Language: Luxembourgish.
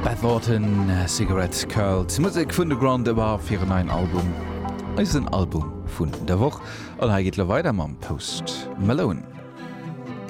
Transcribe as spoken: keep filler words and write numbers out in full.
Worten uh, Cigarette Curls Musik vun de Grand war fir ein Album is een Album vun der woch an ha gehtet weiter mam Post Malone.